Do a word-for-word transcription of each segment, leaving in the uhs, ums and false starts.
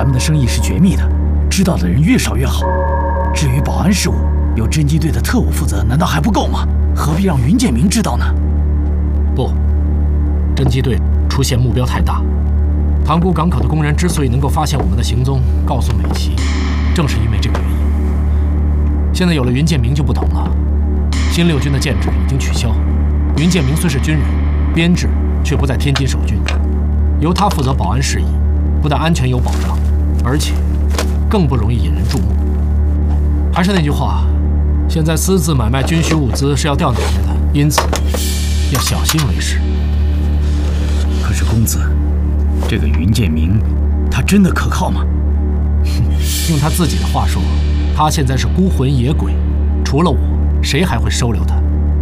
咱们的生意是绝密的，知道的人越少越好。至于保安事务，由侦缉队的特务负责，难道还不够吗？何必让云建明知道呢？ 不，侦缉队出现目标太大。塘沽港口的工人之所以能够发现我们的行踪，告诉美琪，正是因为这个原因。现在有了云建明就不同了，新六军的建制已经取消，云建明虽是军人，编制却不在天津守军，由他负责保安事宜，不但安全有保障，而且更不容易引人注目。还是那句话，现在私自买卖军需物资是要掉脑袋的，因此要小心为是。 可是公子，这个云建明，他真的可靠吗？ 用他自己的话说，他现在是孤魂野鬼，除了我，谁还会收留他？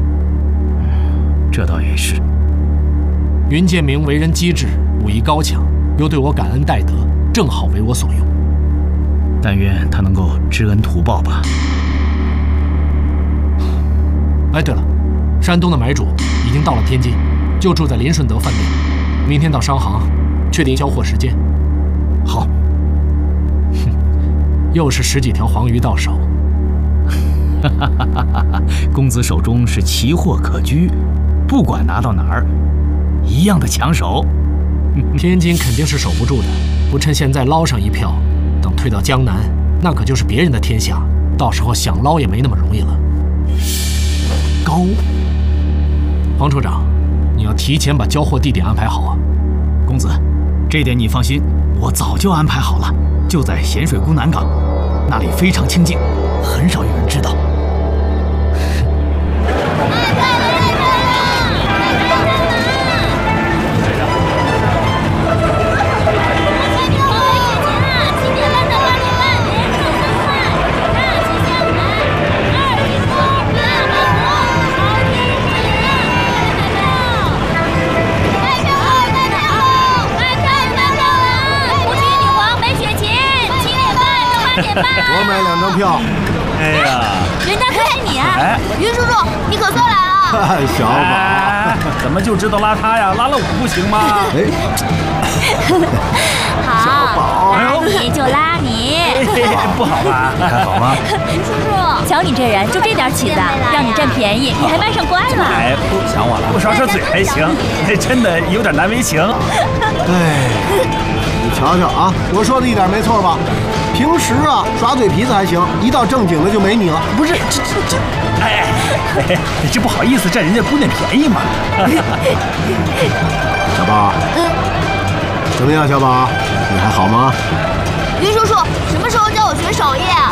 这倒也是。 云建明为人机智，武艺高强，又对我感恩戴德，正好为我所用。 但愿他能够知恩图报吧。 哎，对了，山东的买主已经到了天津，就住在林顺德饭店。明天到商行，确定交货时间。 好。 哼，又是十几条黄鱼到手。 哈哈哈哈哈！公子手中是奇货可居，不管拿到哪儿，一样的抢手。 天津肯定是守不住的，不趁现在捞上一票，等退到江南，那可就是别人的天下，到时候想捞也没那么容易了。 高， 黄处长，你要提前把交货地点安排好啊。 公子，这点你放心，我早就安排好了，就在咸水沽南港，那里非常清静，很少有人知道。 我买两张票。 哎呀， 云大哥是你啊！ 哎， 云叔叔，你可算来了。 小宝、 哎，怎么就知道拉他呀？拉了我不行吗？ 哎， 好，拉你就拉你。 哎、不好吧？还好吗？ 云叔叔，瞧你这人，就这点起子，让你占便宜，你还卖上关了。 哎，不想我了，不耍耍嘴还行，真的有点难为情。 哎，你瞧瞧啊，我说的一点没错吧？平时啊耍嘴皮子还行，一到正经的就没你了。 不是，这这这，哎，哎这不好意思占人家姑娘便宜嘛。 小宝， 嗯， 怎么样，小宝，你还好吗？ 云叔叔，什么时候教我学手艺啊？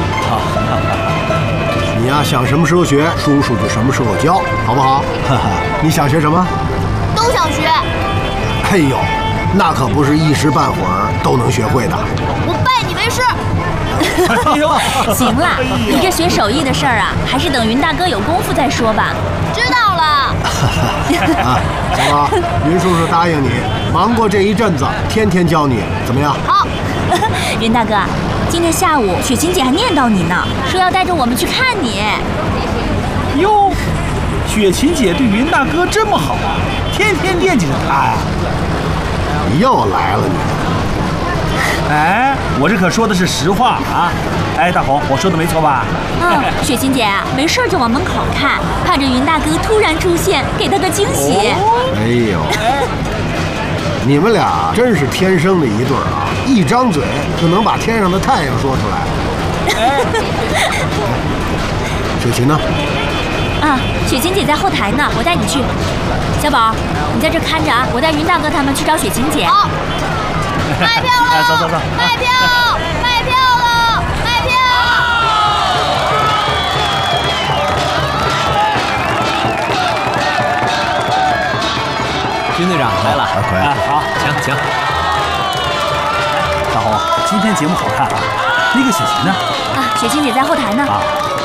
你呀、啊、想什么时候学，叔叔就什么时候教，好不好？你想学什么？ 都想学。 哎呦，那可不是一时半会儿都能学会的。 我拜你为师。 哎呦， 行了，你这学手艺的事儿啊，还是等云大哥有功夫再说吧。知道了。 啊，小宝，云叔叔答应你，忙过这一阵子，天天教你，怎么样？ 好。云大哥，今天下午雪琴姐还念叨你呢，说要带着我们去看你。 哟，雪琴姐对云大哥这么好啊，天天惦记着他呀。 你又来了你。 哎，我这可说的是实话啊！哎，大红，我说的没错吧？ 嗯，雪琴姐啊，没事就往门口看，盼着云大哥突然出现，给他个惊喜。 哦、哎呦，你们俩真是天生的一对啊！一张嘴就能把天上的太阳说出来。哎，雪琴呢？ 啊，雪琴姐在后台呢，我带你去。小宝，你在这看着啊，我带云大哥他们去找雪琴姐。好。卖票了！ 走走走！ 卖票！卖票了！卖票！ 军队长来了， 快！ 啊，好， 请请。 大红，今天节目好看啊！那个雪琴呢？ 啊，雪琴姐在后台呢。 啊。